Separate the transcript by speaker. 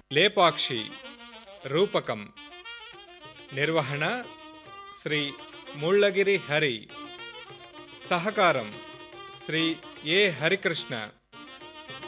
Speaker 1: లేపాక్షి రూపకం నిర్వహణ శ్రీ ముళ్ళగిరి హరి. సహకారం శ్రీ ఏ హరికృష్ణ.